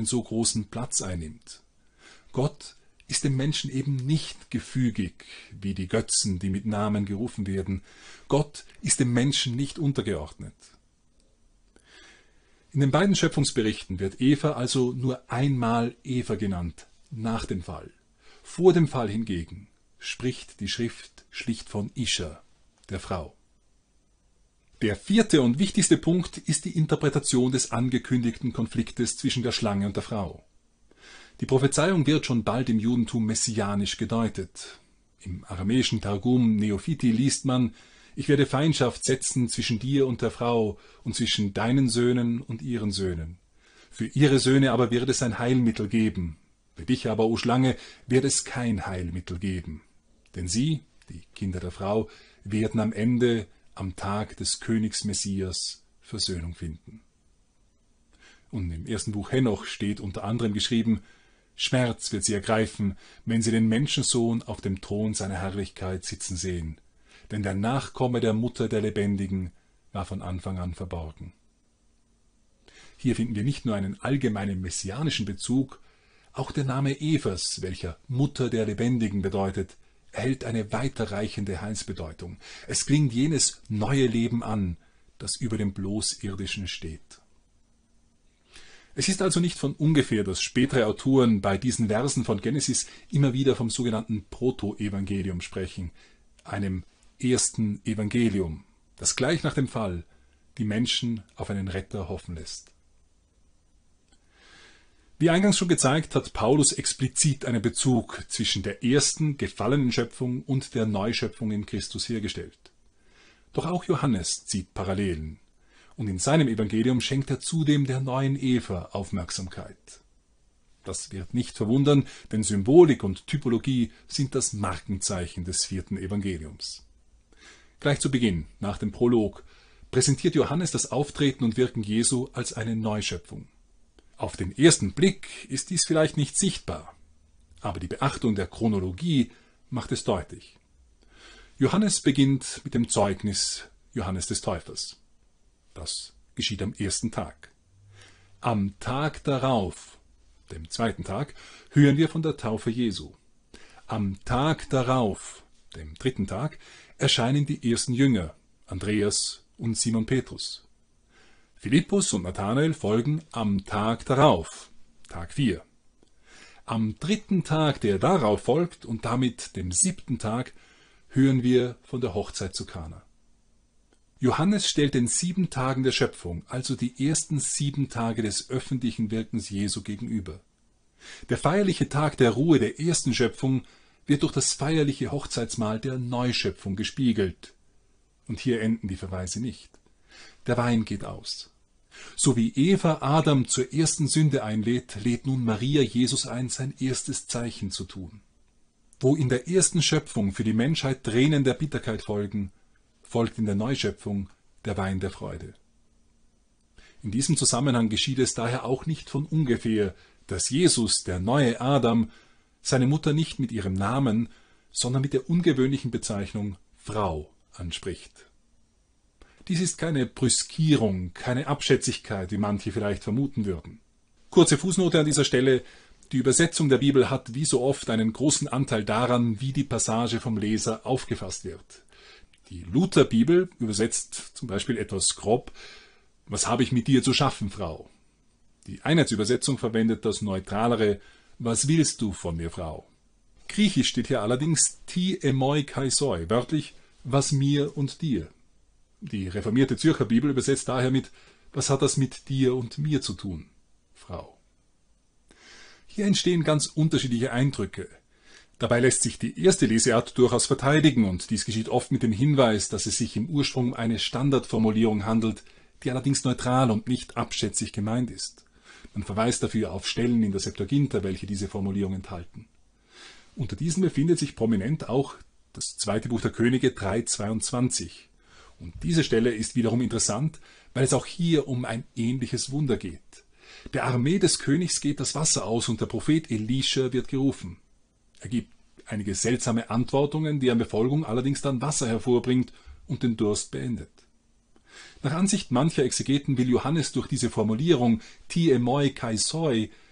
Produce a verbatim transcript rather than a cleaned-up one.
einen so großen Platz einnimmt. Gott ist dem Menschen eben nicht gefügig, wie die Götzen, die mit Namen gerufen werden. Gott ist dem Menschen nicht untergeordnet. In den beiden Schöpfungsberichten wird Eva also nur einmal Eva genannt, nach dem Fall. Vor dem Fall hingegen spricht die Schrift schlicht von Isha, der Frau. Der vierte und wichtigste Punkt ist die Interpretation des angekündigten Konfliktes zwischen der Schlange und der Frau. Die Prophezeiung wird schon bald im Judentum messianisch gedeutet. Im aramäischen Targum Neophiti liest man: Ich werde Feindschaft setzen zwischen dir und der Frau und zwischen deinen Söhnen und ihren Söhnen. Für ihre Söhne aber wird es ein Heilmittel geben. Für dich aber, o Schlange, wird es kein Heilmittel geben. Denn sie, die Kinder der Frau, werden am Ende, am Tag des Königs Messias, Versöhnung finden. Und im ersten Buch Henoch steht unter anderem geschrieben: Schmerz wird sie ergreifen, wenn sie den Menschensohn auf dem Thron seiner Herrlichkeit sitzen sehen. Denn der Nachkomme der Mutter der Lebendigen war von Anfang an verborgen. Hier finden wir nicht nur einen allgemeinen messianischen Bezug, auch der Name Evas, welcher Mutter der Lebendigen bedeutet, erhält eine weiterreichende Heilsbedeutung. Es klingt jenes neue Leben an, das über dem bloß Irdischen steht. Es ist also nicht von ungefähr, dass spätere Autoren bei diesen Versen von Genesis immer wieder vom sogenannten Protoevangelium sprechen, einem ersten Evangelium, das gleich nach dem Fall die Menschen auf einen Retter hoffen lässt. Wie eingangs schon gezeigt, hat Paulus explizit einen Bezug zwischen der ersten gefallenen Schöpfung und der Neuschöpfung in Christus hergestellt. Doch auch Johannes zieht Parallelen, und in seinem Evangelium schenkt er zudem der neuen Eva Aufmerksamkeit. Das wird nicht verwundern, denn Symbolik und Typologie sind das Markenzeichen des vierten Evangeliums. Gleich zu Beginn, nach dem Prolog, präsentiert Johannes das Auftreten und Wirken Jesu als eine Neuschöpfung. Auf den ersten Blick ist dies vielleicht nicht sichtbar, aber die Beachtung der Chronologie macht es deutlich. Johannes beginnt mit dem Zeugnis Johannes des Täufers. Das geschieht am ersten Tag. Am Tag darauf, dem zweiten Tag, hören wir von der Taufe Jesu. Am Tag darauf, dem dritten Tag, erscheinen die ersten Jünger, Andreas und Simon Petrus. Philippus und Nathanael folgen am Tag darauf, Tag vier. Am dritten Tag, der darauf folgt, und damit dem siebten Tag, hören wir von der Hochzeit zu Kana. Johannes stellt den sieben Tagen der Schöpfung, also die ersten sieben Tage des öffentlichen Wirkens Jesu, gegenüber. Der feierliche Tag der Ruhe der ersten Schöpfung wird durch das feierliche Hochzeitsmahl der Neuschöpfung gespiegelt. Und hier enden die Verweise nicht. Der Wein geht aus. So wie Eva Adam zur ersten Sünde einlädt, lädt nun Maria Jesus ein, sein erstes Zeichen zu tun. Wo in der ersten Schöpfung für die Menschheit Tränen der Bitterkeit folgen, folgt in der Neuschöpfung der Wein der Freude. In diesem Zusammenhang geschieht es daher auch nicht von ungefähr, dass Jesus, der neue Adam, seine Mutter nicht mit ihrem Namen, sondern mit der ungewöhnlichen Bezeichnung Frau anspricht. Dies ist keine Brüskierung, keine Abschätzigkeit, wie manche vielleicht vermuten würden. Kurze Fußnote an dieser Stelle: Die Übersetzung der Bibel hat wie so oft einen großen Anteil daran, wie die Passage vom Leser aufgefasst wird. Die Lutherbibel übersetzt zum Beispiel etwas grob: Was habe ich mit dir zu schaffen, Frau? Die Einheitsübersetzung verwendet das neutralere: Was willst du von mir, Frau? Griechisch steht hier allerdings ti emoi kaisoi, wörtlich: Was mir und dir. Die reformierte Zürcher Bibel übersetzt daher mit: Was hat das mit dir und mir zu tun, Frau? Hier entstehen ganz unterschiedliche Eindrücke. Dabei lässt sich die erste Leseart durchaus verteidigen, und dies geschieht oft mit dem Hinweis, dass es sich im Ursprung um eine Standardformulierung handelt, die allerdings neutral und nicht abschätzig gemeint ist. Man verweist dafür auf Stellen in der Septuaginta, welche diese Formulierung enthalten. Unter diesen befindet sich prominent auch das zweite Buch der Könige drei zweiundzwanzig. Und diese Stelle ist wiederum interessant, weil es auch hier um ein ähnliches Wunder geht. Der Armee des Königs geht das Wasser aus und der Prophet Elisha wird gerufen. Er gibt einige seltsame Antwortungen, deren Befolgung allerdings dann Wasser hervorbringt und den Durst beendet. Nach Ansicht mancher Exegeten will Johannes durch diese Formulierung ti emoi kaisoi